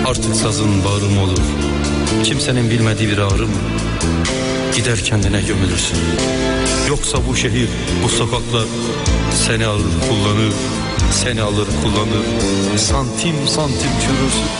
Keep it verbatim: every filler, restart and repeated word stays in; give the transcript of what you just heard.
Artık sazın bağrım olur, kimsenin bilmediği bir ağrım. Gider kendine gömülürsün. Yoksa bu şehir, bu sokaklar seni alır kullanır, seni alır kullanır, santim santim çürürsün.